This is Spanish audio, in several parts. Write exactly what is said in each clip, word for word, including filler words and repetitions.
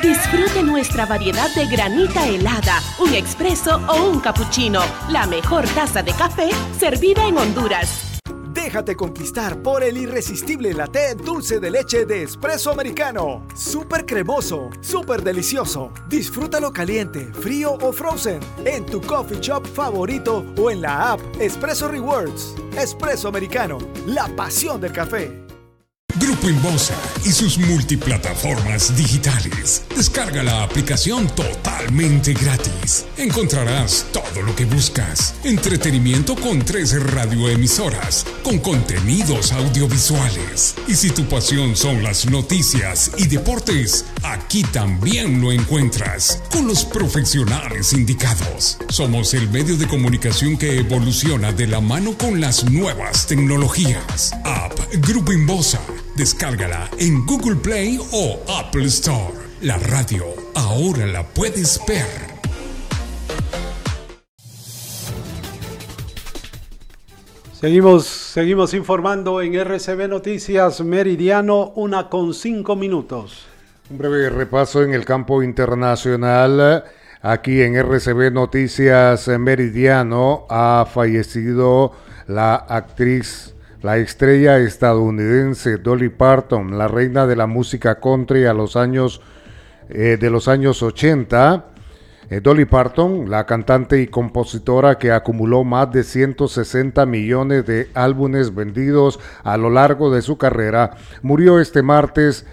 Disfrute nuestra variedad de granita helada, un expreso o un cappuccino. La mejor taza de café servida en Honduras. Déjate conquistar por el irresistible latte dulce de leche de Espresso Americano. Súper cremoso, súper delicioso. Disfrútalo caliente, frío o frozen en tu coffee shop favorito o en la app Espresso Rewards. Espresso Americano, la pasión del café. Grupo Inbosa y sus multiplataformas digitales. Descarga la aplicación totalmente gratis. Encontrarás todo lo que buscas. Entretenimiento con tres radioemisoras, con contenidos audiovisuales. Y si tu pasión son las noticias y deportes, aquí también lo encuentras, con los profesionales indicados. Somos el medio de comunicación que evoluciona de la mano con las nuevas tecnologías. App Grupo Inbosa. Descárgala en Google Play o Apple Store. La radio ahora la puedes ver. Seguimos, seguimos informando en R C B Noticias Meridiano, una con cinco minutos. Un breve repaso en el campo internacional. Aquí en R C B Noticias Meridiano ha fallecido la actriz, la estrella estadounidense Dolly Parton, la reina de la música country a los años eh, de los años ochenta. Eh, Dolly Parton, la cantante y compositora que acumuló más de ciento sesenta millones de álbumes vendidos a lo largo de su carrera, murió este martes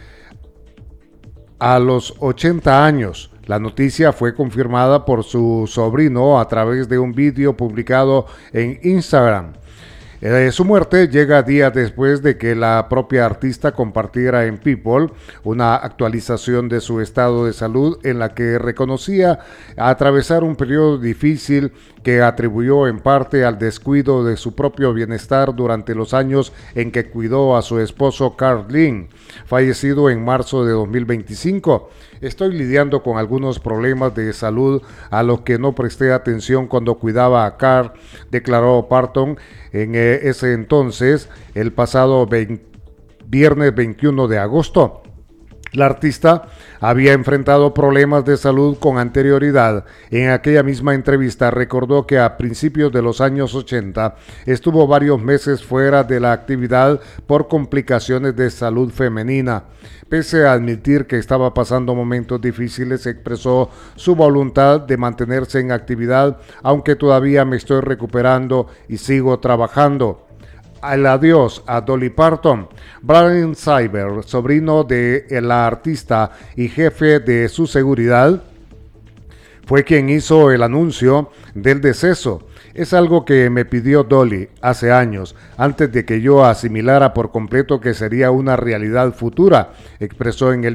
a los ochenta años. La noticia fue confirmada por su sobrino a través de un vídeo publicado en Instagram. Eh, su muerte llega días después de que la propia artista compartiera en People una actualización de su estado de salud en la que reconocía atravesar un periodo difícil que atribuyó en parte al descuido de su propio bienestar durante los años en que cuidó a su esposo Carl Lynn, fallecido en marzo de dos mil veinticinco. Estoy lidiando con algunos problemas de salud a los que no presté atención cuando cuidaba a Carl, declaró Parton en ese entonces, el pasado veinte, viernes veintiuno de agosto. La artista había enfrentado problemas de salud con anterioridad. En aquella misma entrevista recordó que a principios de los años ochenta estuvo varios meses fuera de la actividad por complicaciones de salud femenina. Pese a admitir que estaba pasando momentos difíciles, expresó su voluntad de mantenerse en actividad, aunque todavía me estoy recuperando y sigo trabajando. El adiós a Dolly Parton. Brian Cyber, sobrino de la artista y jefe de su seguridad, fue quien hizo el anuncio del deceso. Es algo que me pidió Dolly hace años, antes de que yo asimilara por completo que sería una realidad futura, expresó en el